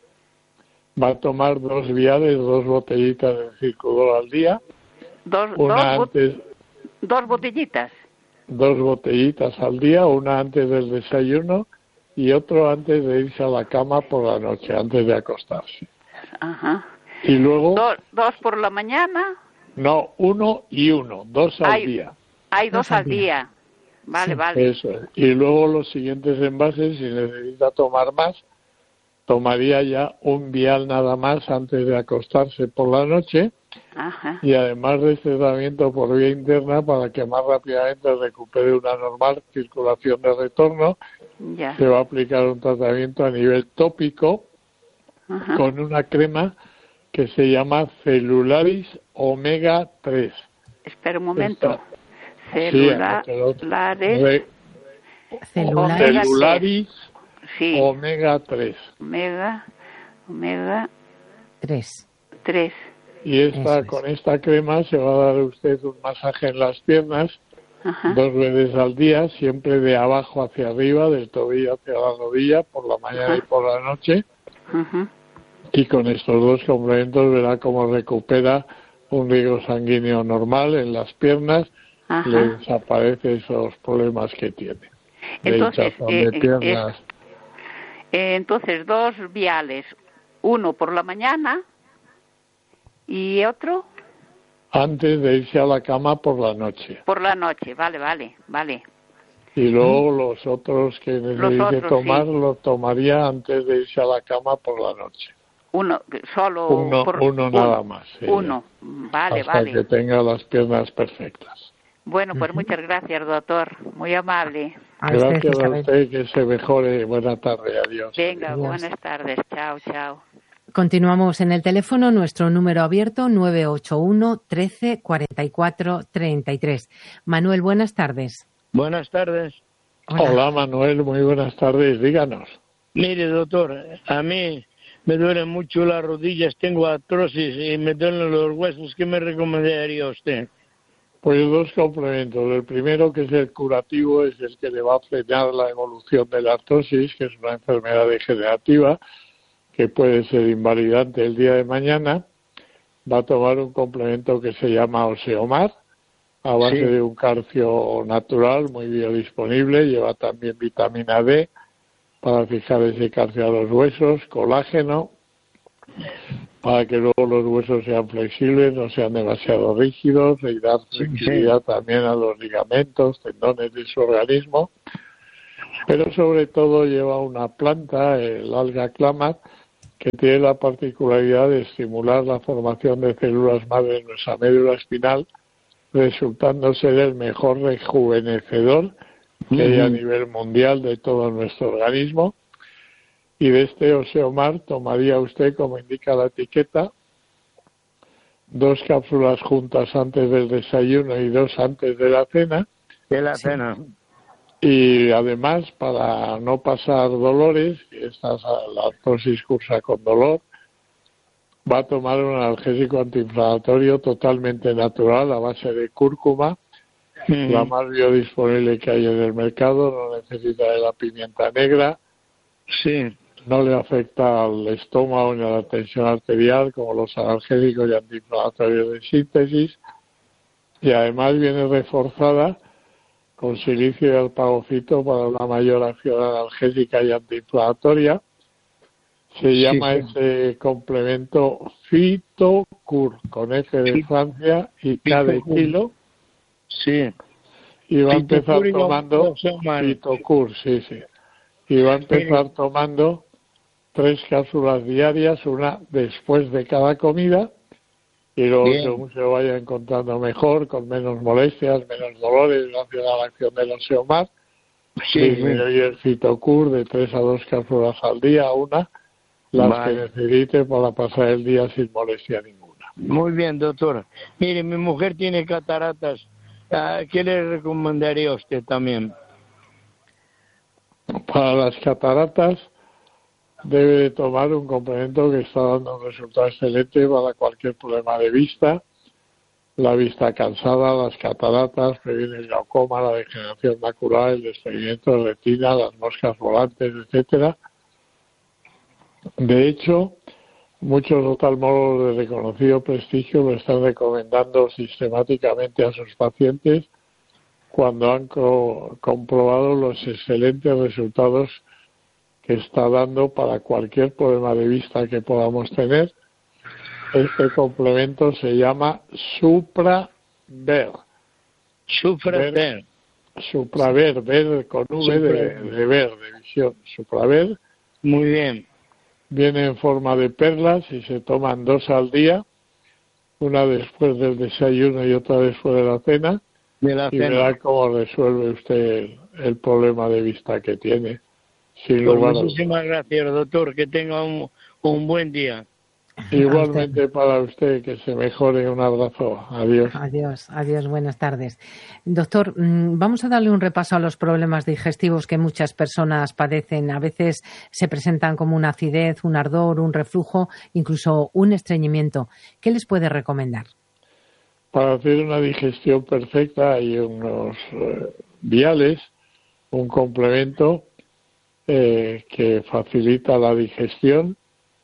Va a tomar dos viales, dos botellitas de Circudol al día. Dos, una dos, antes, dos botellitas. Dos botellitas al día, una antes del desayuno y otro antes de irse a la cama por la noche, antes de acostarse. Ajá. Y luego... Do, ¿Dos por la mañana? No, uno y uno, dos al Hay, día. Hay dos, dos al día. día. Vale, sí, vale. Eso es. Y luego los siguientes envases, si necesita tomar más, tomaría ya un vial nada más antes de acostarse por la noche. Ajá. Y además de este tratamiento por vía interna, para que más rápidamente recupere una normal circulación de retorno, ya. se va a aplicar un tratamiento a nivel tópico. Ajá. Con una crema que se llama Celularis Omega tres. Espera un momento. Esta, Celulares. Sí, Celularis sí. Omega tres. Omega, Omega tres. tres. Y esta, es. con esta crema se va a dar a usted un masaje en las piernas. Ajá. Dos veces al día, siempre de abajo hacia arriba, del tobillo hacia la rodilla, por la mañana Ajá. y por la noche. Ajá. Y con estos dos complementos verá cómo recupera un riego sanguíneo normal en las piernas. Ajá. Le desaparecen esos problemas que tiene. De entonces, eh, de piernas. Eh, entonces, dos viales, uno por la mañana y otro antes de irse a la cama por la noche. Por la noche, vale, vale, vale. Y luego ¿Mm? los otros que necesite otros, tomar, sí. los tomaría antes de irse a la cama por la noche. Uno, solo uno, por, uno nada más. Sí, uno, vale, hasta vale. que tenga las piernas perfectas. Bueno, pues muchas gracias, doctor. Muy amable. A gracias usted, a usted, que se mejore. Buena tarde, adiós. Venga, adiós. Buenas tardes. Chao, chao. Continuamos en el teléfono, nuestro número abierto nueve ocho uno, trece, cuarenta y cuatro, treinta y tres. Manuel, buenas tardes. Buenas tardes. Hola. Hola, Manuel, muy buenas tardes. Díganos. Mire, doctor, a mí me duelen mucho las rodillas, tengo artrosis y me duelen los huesos. ¿Qué me recomendaría usted? Pues dos complementos. El primero, que es el curativo, es el que le va a frenar la evolución de la artrosis, que es una enfermedad degenerativa que puede ser invalidante el día de mañana. Va a tomar un complemento que se llama Oseomar, a base Sí. de un calcio natural muy biodisponible, lleva también vitamina D para fijar ese calcio a los huesos, colágeno, para que luego los huesos sean flexibles, no sean demasiado rígidos, y dar flexibilidad sí. también a los ligamentos, tendones de su organismo. Pero sobre todo lleva una planta, el alga clamat, que tiene la particularidad de estimular la formación de células madre en nuestra médula espinal, resultando ser el mejor rejuvenecedor que uh-huh. hay a nivel mundial de todo nuestro organismo. Y de este Osteomar tomaría usted, como indica la etiqueta, dos cápsulas juntas antes del desayuno y dos antes de la cena. De la cena. Y además, para no pasar dolores, esta, la artrosis cursa con dolor, va a tomar un analgésico antiinflamatorio totalmente natural a base de cúrcuma, mm. la más biodisponible que hay en el mercado, no necesita de la pimienta negra, sí. no le afecta al estómago ni a la tensión arterial como los analgésicos y antiinflamatorios de síntesis, y además viene reforzada con silicio y alpagocito para una mayor acción analgésica y antiinflamatoria. Se llama sí, sí. ese complemento Fitocur, con F de sí. Francia y K de kilo. Sí. Y va a empezar tomando Fitocur, sí, sí. Y va a empezar sí. tomando tres cápsulas diarias, una después de cada comida, y luego Bien. según se vaya encontrando mejor, con menos molestias, menos dolores, gracias a la acción del Osteomar, sí, disminuye el Fitocur de tres a dos cápsulas al día, una, las vale. que necesite para pasar el día sin molestia ninguna. Muy bien, doctor. Mire, mi mujer tiene cataratas. ¿Qué le recomendaría a usted también? Para las cataratas debe de tomar un complemento que está dando un resultado excelente para cualquier problema de vista, la vista cansada, las cataratas, previene el glaucoma, la degeneración macular, el desprendimiento de retina, las moscas volantes, etcétera. De hecho, muchos oftalmólogos de reconocido prestigio lo están recomendando sistemáticamente a sus pacientes cuando han co- comprobado los excelentes resultados que está dando para cualquier problema de vista que podamos tener. Este complemento se llama Supraver. Supraver. Supraver, ver con V de, de ver, de visión. Supraver. Muy bien. Viene en forma de perlas y se toman dos al día, una después del desayuno y otra después de la cena. De la y cena. verá cómo resuelve usted el, el problema de vista que tiene. Sin Pues lugar a muchísimas gracias, doctor. Que tenga un, un buen día. Igualmente para usted, que se mejore. Un abrazo. Adiós. Adiós, adiós, buenas tardes. Doctor, vamos a darle un repaso a los problemas digestivos que muchas personas padecen. A veces se presentan como una acidez, un ardor, un reflujo, incluso un estreñimiento. ¿Qué les puede recomendar? Para hacer una digestión perfecta hay unos eh, viales, un complemento eh, que facilita la digestión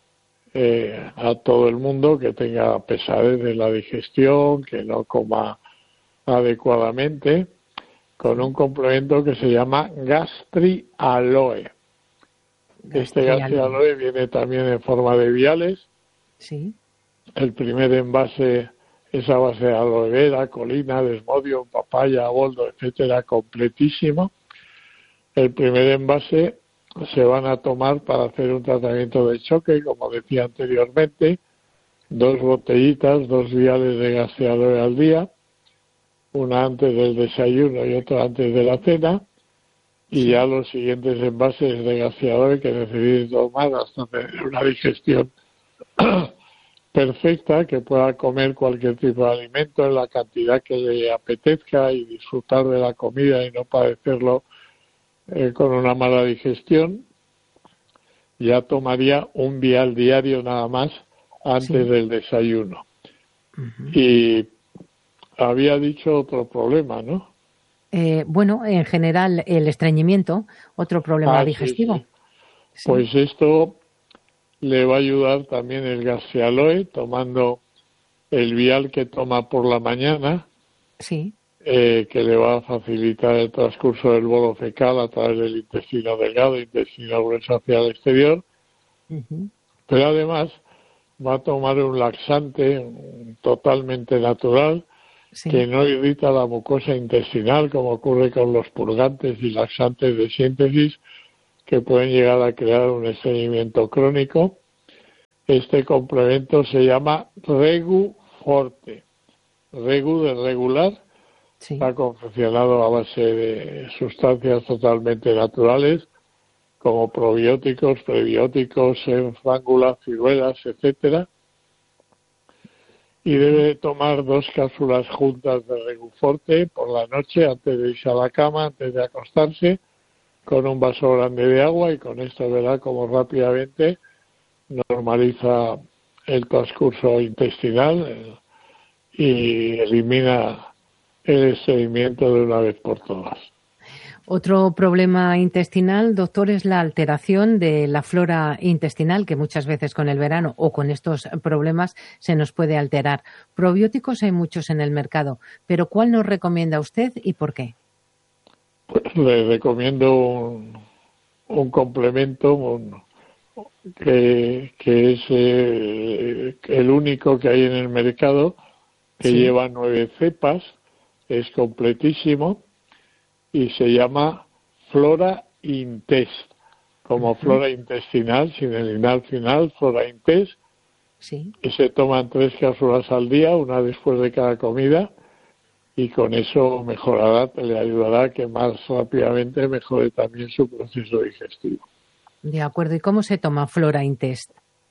eh, a todo el mundo que tenga pesadez de la digestión, que no coma adecuadamente, con un complemento que se llama Gastri Aloe. Este Gastri Aloe viene también en forma de viales. Sí. El primer envase es a base de aloe vera, colina, desmodio, papaya, boldo, etcétera, completísimo. El primer envase se van a tomar para hacer un tratamiento de choque, como decía anteriormente, dos botellitas, dos viales de Gastri Aloe al día, una antes del desayuno y otra antes de la cena, y sí. ya los siguientes envases de Gastri Aloe que necesiten tomar hasta tener una digestión perfecta, que pueda comer cualquier tipo de alimento en la cantidad que le apetezca y disfrutar de la comida y no padecerlo eh, con una mala digestión. Ya tomaría un vial diario nada más antes sí. del desayuno. Uh-huh. Y había dicho otro problema, ¿no? Eh, bueno, en general el estreñimiento, otro problema ah, digestivo. Sí, sí. Sí. Pues esto le va a ayudar también el Gastri Aloe, tomando el vial que toma por la mañana. Sí. eh, que le va a facilitar el transcurso del bolo fecal a través del intestino delgado, intestino grueso hacia el exterior. Uh-huh. Pero además va a tomar un laxante totalmente natural, sí, que no irrita la mucosa intestinal, como ocurre con los purgantes y laxantes de síntesis, que pueden llegar a crear un estreñimiento crónico. Este complemento se llama Regu Forte. Regu de regular, sí, está confeccionado a base de sustancias totalmente naturales, como probióticos, prebióticos, enfángulas, ciruelas, etcétera. Y debe tomar dos cápsulas juntas de Reguforte por la noche antes de irse a la cama, antes de acostarse, con un vaso grande de agua, y con esto verá cómo rápidamente normaliza el transcurso intestinal y elimina el estreñimiento de una vez por todas. Otro problema intestinal, doctor, es la alteración de la flora intestinal, que muchas veces con el verano o con estos problemas se nos puede alterar. Probióticos hay muchos en el mercado, pero ¿cuál nos recomienda usted y por qué? Pues le recomiendo un, un complemento un, que, que es eh, el único que hay en el mercado, que sí, lleva nueve cepas, es completísimo, y se llama Flora Intest, como uh-huh, flora intestinal, sin el inal final, Flora Intest, sí, y se toman tres cápsulas al día, una después de cada comida, y con eso mejorará, le ayudará a que más rápidamente mejore también su proceso digestivo. De acuerdo, ¿y cómo se toma Flora Intest?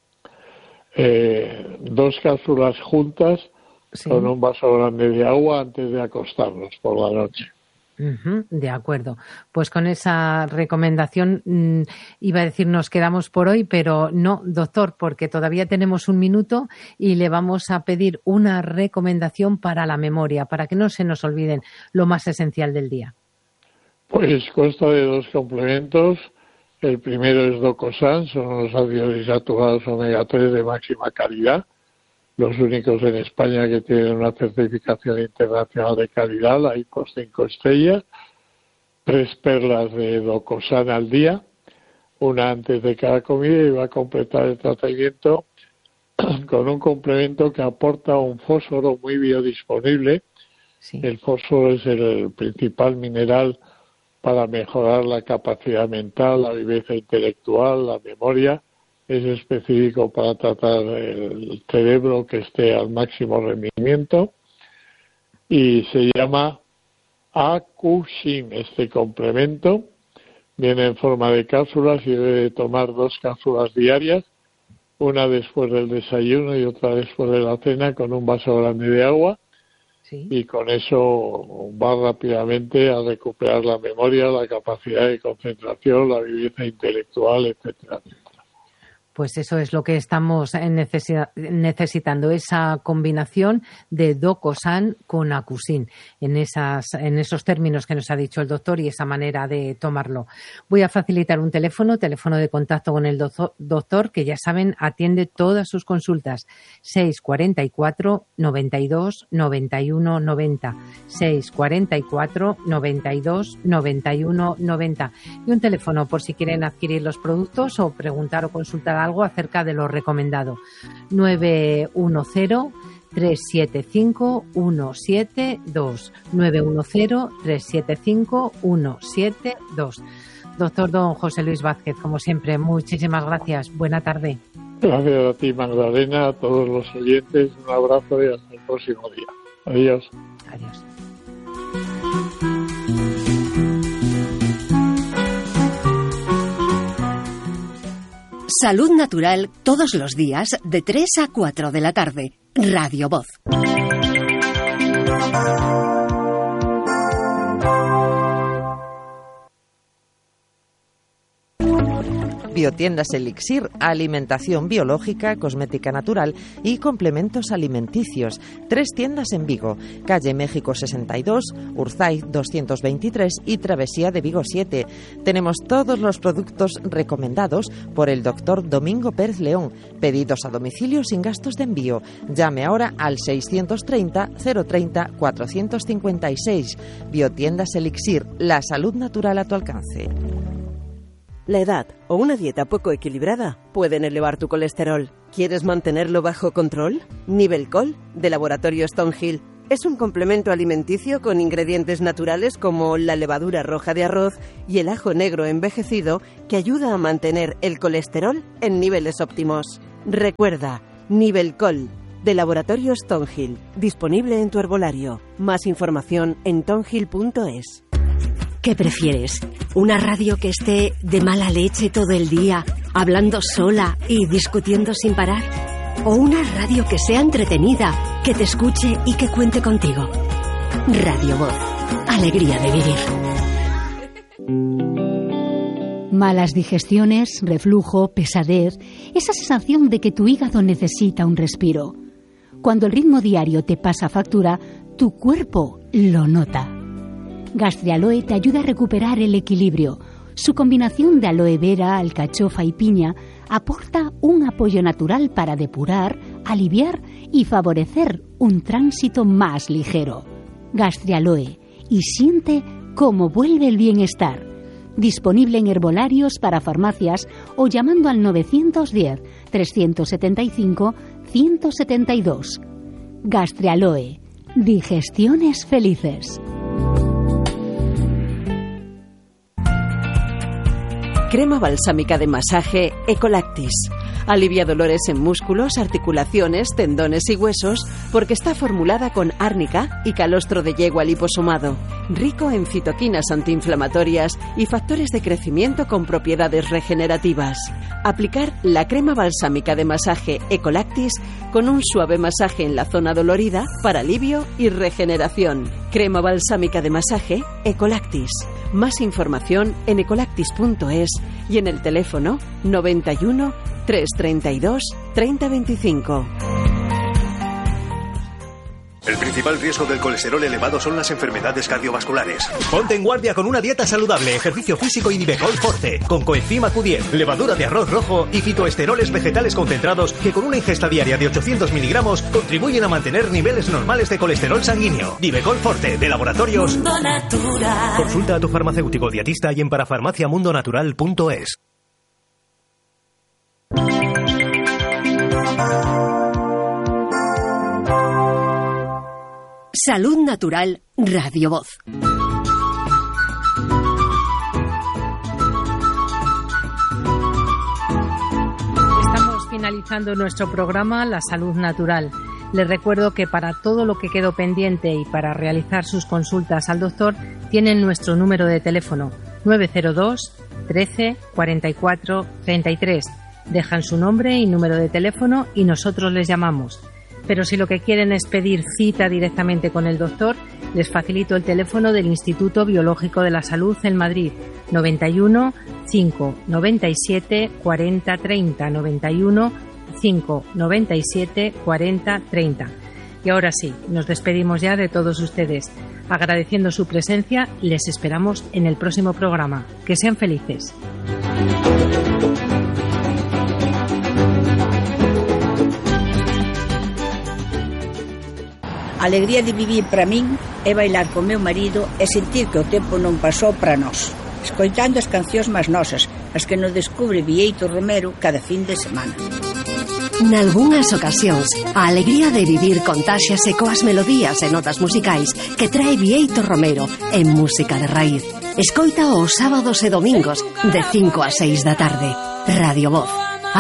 Eh, dos cápsulas juntas, sí, con un vaso grande de agua antes de acostarnos por la noche. Uh-huh, de acuerdo. Pues con esa recomendación mmm, iba a decir nos quedamos por hoy, pero no, doctor, porque todavía tenemos un minuto y le vamos a pedir una recomendación para la memoria, para que no se nos olviden lo más esencial del día. Pues consta de dos complementos. El primero es Docosan, son los ácidos insaturados omega tres de máxima calidad, los únicos en España que tienen una certificación internacional de calidad, la I P O cinco estrellas, tres perlas de Docosan al día, una antes de cada comida, y va a completar el tratamiento con un complemento que aporta un fósforo muy biodisponible. Sí. El fósforo es el principal mineral para mejorar la capacidad mental, la viveza intelectual, la memoria. Es específico para tratar el cerebro que esté al máximo rendimiento, y se llama Acusin. Este complemento viene en forma de cápsulas y debe tomar dos cápsulas diarias, una después del desayuno y otra después de la cena, con un vaso grande de agua. Sí. Y con eso va rápidamente a recuperar la memoria, la capacidad de concentración, la viveza intelectual, etcétera. Pues eso es lo que estamos necesitando, esa combinación de Docosan con Acusin, en esas, en esos términos que nos ha dicho el doctor y esa manera de tomarlo. Voy a facilitar un teléfono, teléfono de contacto con el doctor, que ya saben, atiende todas sus consultas. seis cuatro cuatro, noventa y dos, noventa y uno, noventa. seis cuatro cuatro, noventa y dos, noventa y uno, noventa. Y un teléfono por si quieren adquirir los productos o preguntar o consultar algo acerca de lo recomendado. nueve uno cero, tres siete cinco, uno siete dos. nueve uno cero, tres siete cinco, uno siete dos. Doctor don José Luis Vázquez, como siempre, muchísimas gracias. Buena tarde. Gracias a ti, Magdalena, a todos los oyentes. Un abrazo y hasta el próximo día. Adiós. Adiós. Salud Natural todos los días de tres a cuatro de la tarde. Radio Voz. Biotiendas Elixir, alimentación biológica, cosmética natural y complementos alimenticios. Tres tiendas en Vigo, calle México sesenta y dos, Urzaiz doscientos veintitrés y Travesía de Vigo siete. Tenemos todos los productos recomendados por el doctor Domingo Pérez León. Pedidos a domicilio sin gastos de envío. Llame ahora al seiscientos treinta, cero treinta, cuatrocientos cincuenta y seis. Biotiendas Elixir, la salud natural a tu alcance. La edad o una dieta poco equilibrada pueden elevar tu colesterol. ¿Quieres mantenerlo bajo control? Nivelcol, de Laboratorio Stonehill, es un complemento alimenticio con ingredientes naturales como la levadura roja de arroz y el ajo negro envejecido que ayuda a mantener el colesterol en niveles óptimos. Recuerda, Nivelcol, de Laboratorio Stonehill, disponible en tu herbolario. Más información en tonhill punto es. ¿Qué prefieres? ¿Una radio que esté de mala leche todo el día, hablando sola y discutiendo sin parar? ¿O una radio que sea entretenida, que te escuche y que cuente contigo? Radio Voz. Alegría de vivir. Malas digestiones, reflujo, pesadez, esa sensación de que tu hígado necesita un respiro. Cuando el ritmo diario te pasa factura, tu cuerpo lo nota. Gastrialoe te ayuda a recuperar el equilibrio. Su combinación de aloe vera, alcachofa y piña aporta un apoyo natural para depurar, aliviar y favorecer un tránsito más ligero. Gastrialoe, y siente cómo vuelve el bienestar. Disponible en herbolarios para farmacias o llamando al novecientos diez, trescientos setenta y cinco, ciento setenta y dos. Gastrialoe, digestiones felices. Crema balsámica de masaje Ecolactis. Alivia dolores en músculos, articulaciones, tendones y huesos porque está formulada con árnica y calostro de yegua liposomado, rico en citoquinas antiinflamatorias y factores de crecimiento con propiedades regenerativas. Aplicar la crema balsámica de masaje Ecolactis con un suave masaje en la zona dolorida para alivio y regeneración. Crema balsámica de masaje Ecolactis. Más información en ecolactis punto es y en el teléfono noventa y uno, trescientos treinta y dos, treinta veinticinco. El principal riesgo del colesterol elevado son las enfermedades cardiovasculares. Ponte en guardia con una dieta saludable, ejercicio físico y Nivecol Forte, con coenzima Q diez, levadura de arroz rojo y fitoesteroles vegetales concentrados que con una ingesta diaria de ochocientos miligramos contribuyen a mantener niveles normales de colesterol sanguíneo. Nivecol Forte, de Laboratorios Mundo Natural. Consulta a tu farmacéutico dietista y en parafarmaciamundonatural punto es. Salud Natural, Radio Voz. Estamos finalizando nuestro programa La Salud Natural. Les recuerdo que para todo lo que quedó pendiente y para realizar sus consultas al doctor tienen nuestro número de teléfono nueve cero dos, trece, cuarenta y cuatro, treinta y tres. Dejan su nombre y número de teléfono y nosotros les llamamos. Pero si lo que quieren es pedir cita directamente con el doctor, les facilito el teléfono del Instituto Biológico de la Salud en Madrid, noventa y uno, cinco, noventa y siete, cuarenta, treinta, noventa y uno, cinco, noventa y siete, cuarenta, treinta. Y ahora sí, nos despedimos ya de todos ustedes. Agradeciendo su presencia, les esperamos en el próximo programa. Que sean felices. A alegría de vivir para min é bailar con meu marido e sentir que o tempo non pasou para nós, escoitando as cancións máis nosas, as que nos descubre Vieito Romero cada fin de semana. Nalgúnas ocasións, a alegría de vivir contáxiase coas melodías e notas musicais que trae Vieito Romero en música de raíz. Escoita os sábados e domingos de cinco a seis da tarde. Radio Voz.